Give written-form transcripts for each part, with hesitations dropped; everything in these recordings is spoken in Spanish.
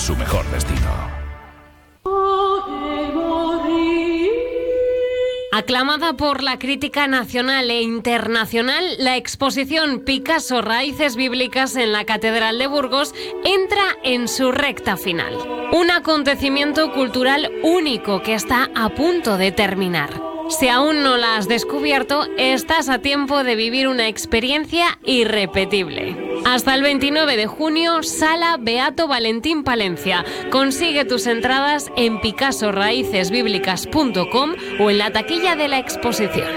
su mejor destino. Aclamada por la crítica nacional e internacional, la exposición Picasso Raíces Bíblicas en la Catedral de Burgos entra en su recta final. Un acontecimiento cultural único que está a punto de terminar. Si aún no la has descubierto, estás a tiempo de vivir una experiencia irrepetible. Hasta el 29 de junio, Sala Beato Valentín Palencia. Consigue tus entradas en picassoraicesbiblicas.com o en la taquilla de la exposición.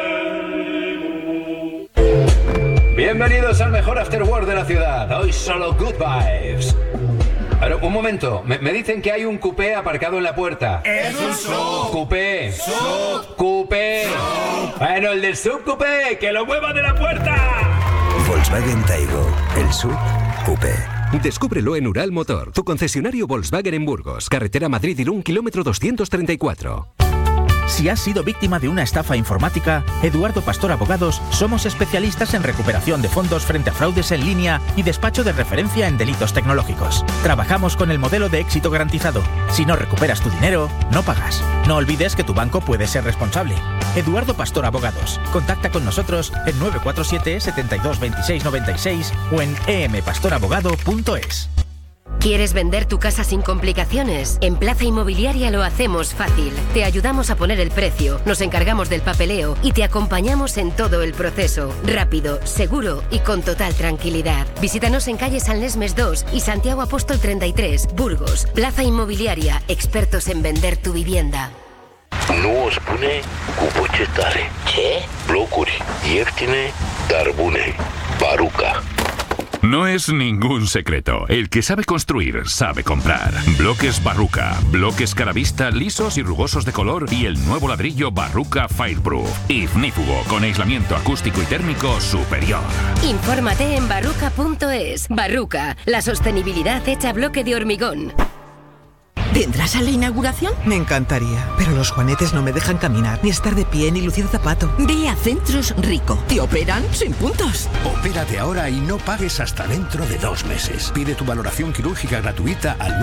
Bienvenidos al mejor afterwork de la ciudad. Hoy solo good vibes. Pero, un momento, me dicen que hay un coupé aparcado en la puerta. ¡Es un sub! ¡Coupé! ¡Sub! ¡Coupé! ¡Sub! Bueno, el del sub coupé, ¡que lo mueva de la puerta! Volkswagen Taigo, el sub coupé. Descúbrelo en Ural Motor, tu concesionario Volkswagen en Burgos, carretera Madrid-Irún, kilómetro 234. Si has sido víctima de una estafa informática, Eduardo Pastor Abogados somos especialistas en recuperación de fondos frente a fraudes en línea y despacho de referencia en delitos tecnológicos. Trabajamos con el modelo de éxito garantizado. Si no recuperas tu dinero, no pagas. No olvides que tu banco puede ser responsable. Eduardo Pastor Abogados. Contacta con nosotros en 947 72 26 96 o en empastorabogado.es. ¿Quieres vender tu casa sin complicaciones? En Plaza Inmobiliaria lo hacemos fácil. Te ayudamos a poner el precio, nos encargamos del papeleo y te acompañamos en todo el proceso. Rápido, seguro y con total tranquilidad. Visítanos en calle San Lesmes 2 y Santiago Apóstol 33, Burgos. Plaza Inmobiliaria, expertos en vender tu vivienda. Nu o spune cu voce tare. Ce? Blocuri ieftine, dar bune. Baruca. No es ningún secreto. El que sabe construir, sabe comprar. Bloques Barruca. Bloques Caravista lisos y rugosos de color y el nuevo ladrillo Barruca Fireproof. Ignífugo con aislamiento acústico y térmico superior. Infórmate en barruca.es. Barruca, la sostenibilidad hecha bloque de hormigón. ¿Vendrás a la inauguración? Me encantaría, pero los juanetes no me dejan caminar, ni estar de pie, ni lucir zapato. Ve a Centros Rico. Te operan sin puntos. Opérate ahora y no pagues hasta dentro de 2 meses. Pide tu valoración quirúrgica gratuita al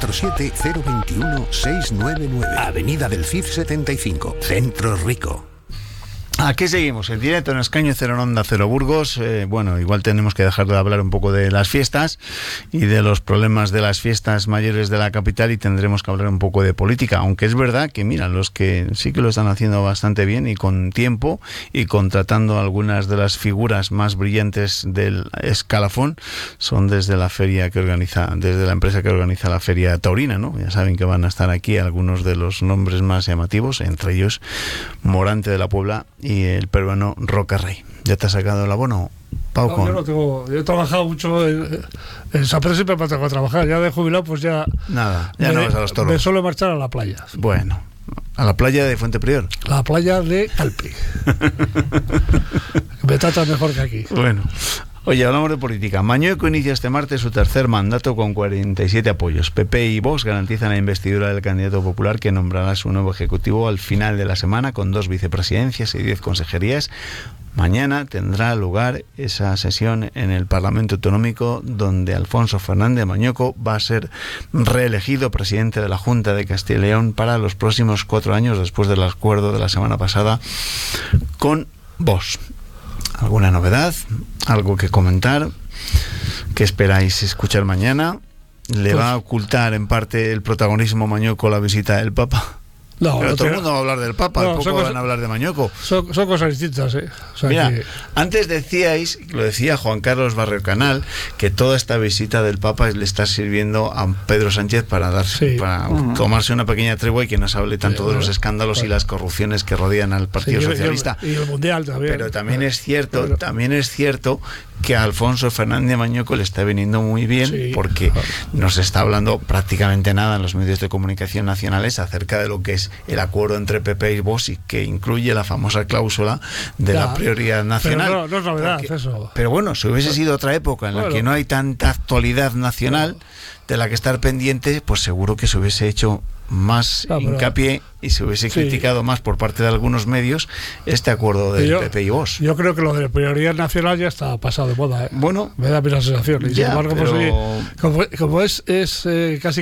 947-021-699. Avenida del Cid 75. Centros Rico. Aquí seguimos, en directo en Escaño, Cero en Onda, Cero Burgos. Bueno, igual tenemos que dejar de hablar un poco de las fiestas y de los problemas de las fiestas mayores de la capital y tendremos que hablar un poco de política, aunque es verdad que, mira, los que sí que lo están haciendo bastante bien y con tiempo y contratando algunas de las figuras más brillantes del escalafón son desde la feria que organiza, desde la empresa que organiza la feria taurina, ¿no? Ya saben que van a estar aquí algunos de los nombres más llamativos, entre ellos Morante de la Puebla y el peruano Roca Rey. ¿Ya te has sacado el abono, Pau? No, yo no tengo. Yo he trabajado mucho en Sapresa, siempre me tengo que trabajar. Ya de jubilado, pues ya. Nada, ya no vas a los toros. Me suelo marchar a la playa. Bueno, a la playa de Fuente Prior. La playa de Calpe. Me tratan mejor que aquí. Bueno. Oye, hablamos de política. Mañueco inicia este martes su tercer mandato con 47 apoyos. PP y Vox garantizan la investidura del candidato popular que nombrará su nuevo ejecutivo al final de la semana con 2 vicepresidencias y 10 consejerías. Mañana tendrá lugar esa sesión en el Parlamento Autonómico donde Alfonso Fernández Mañueco va a ser reelegido presidente de la Junta de Castilla y León para los próximos 4 años después del acuerdo de la semana pasada con Vox. ¿Alguna novedad? ¿Algo que comentar? ¿Qué esperáis escuchar mañana? ¿Le va a ocultar en parte el protagonismo Mañueco la visita del Papa? No, pero todo el mundo va a hablar del Papa, no, poco van a hablar de Mañueco. Son cosas distintas, ¿eh? O sea, mira, antes decíais, lo decía Juan Carlos Barrio Canal, que toda esta visita del Papa le está sirviendo a Pedro Sánchez para tomarse una pequeña tregua y que no se hable tanto de los escándalos y las corrupciones que rodean al Partido Socialista. Y el Mundial también. Pero también es cierto, que a Alfonso Fernández Mañueco le está viniendo muy bien porque no se está hablando prácticamente nada en los medios de comunicación nacionales acerca de lo que es el acuerdo entre PP y Vox y que incluye la famosa cláusula de la prioridad nacional. Pero no es novedad eso. Pero bueno, si hubiese sido otra época en la que no hay tanta actualidad nacional de la que estar pendiente, pues seguro que se hubiese hecho más hincapié y se hubiese criticado más por parte de algunos medios este acuerdo del PP y Vox. Yo creo que lo de prioridad nacional ya está pasado de moda, ¿eh? Bueno, me da la sensación. Y sin embargo, pues, como es casi